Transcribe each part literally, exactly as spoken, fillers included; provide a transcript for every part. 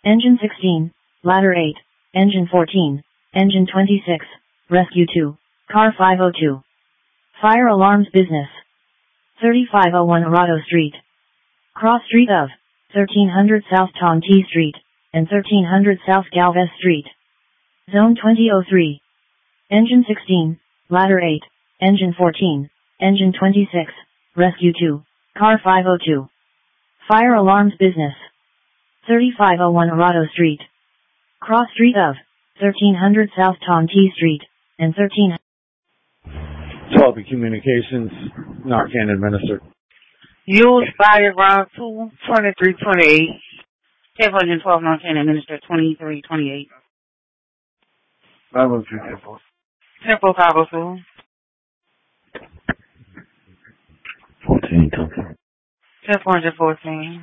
Engine sixteen, Ladder eight, Engine fourteen, Engine twenty-six, Rescue two, Car five oh two. Fire Alarms Business. thirty-five oh one Arado Street. Cross Street of thirteen hundred South Tom T Street, and thirteen hundred South Galvez Street. Zone twenty oh three. Engine sixteen, Ladder eight, Engine fourteen, Engine twenty-six, Rescue two, Car five oh two. Fire Alarms Business. thirty-five oh one Arado Street. Cross Street of thirteen hundred South Tom T Street, and thirteen Topic Communications, Narcan administered. Use Fire Round two, twenty-three twenty-eight. ten twelve Narcan administered twenty-three twenty-eight. five oh two, ten four. Tempo five oh two. fourteen, ten four. ten four fourteen.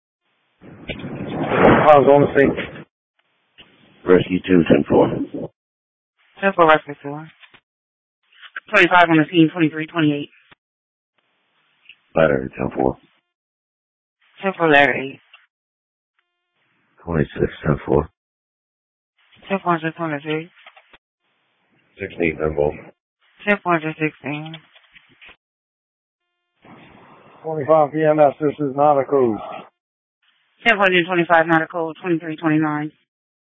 I was on the scene. Rescue two, ten four. ten four Rescue two. twenty-five on the scene, twenty-three twenty-eight. Ladder ten four. ten four Ladder eight. twenty-six, ten four. ten four twenty-three. sixteen, ten four. ten four sixteen. twenty-five P M S, this is not a code. ten four twenty-five, not a code, twenty-three twenty-nine.